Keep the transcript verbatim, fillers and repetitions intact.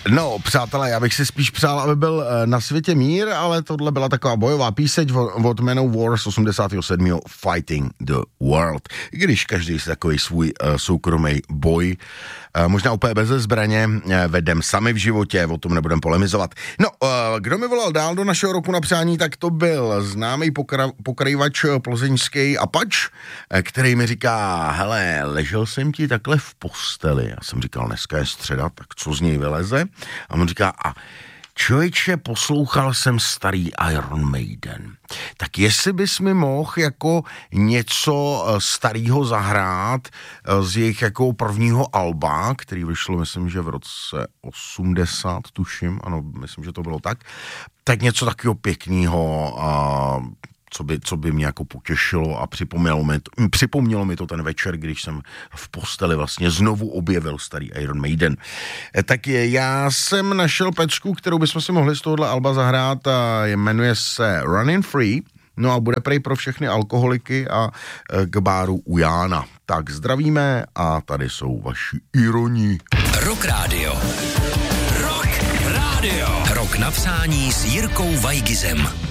No, přátelé, já bych si spíš přál, aby byl na světě mír, ale tohle byla taková bojová píseň od Manowar z osmdesátého sedmého Fighting the World. I když každý si takový svůj uh, soukromý boj, uh, možná úplně bez zbraně, uh, vedem sami v životě, o tom nebudem polemizovat. No, uh, kdo mi volal dál do našeho roku na přání, tak to byl známý pokra- pokrajvač plzeňský Apač, uh, který mi říká, hele, ležel jsem ti takhle v posteli. Já jsem říkal, dneska je středa, tak co z něj vyleze? A on říká, a člověče, poslouchal jsem starý Iron Maiden. Tak jestli bys mi mohl jako něco starého zahrát z jejich jako prvního alba, který vyšlo, myslím, že v roce osmdesát, tuším, ano, myslím, že to bylo tak, tak něco takového pěkného a co by, co by mě jako potěšilo a připomnělo mi, to, připomnělo mi to ten večer, když jsem v posteli vlastně znovu objevil starý Iron Maiden. Tak je, já jsem našel pecku, kterou bychom si mohli z tohohle alba zahrát a jmenuje se Running Free, no a bude prej pro všechny alkoholiky a k báru u Jána. Tak zdravíme a tady jsou vaši ironi. Rock Radio. Rock Radio. Rok na přání s Jirkou Vajgizem.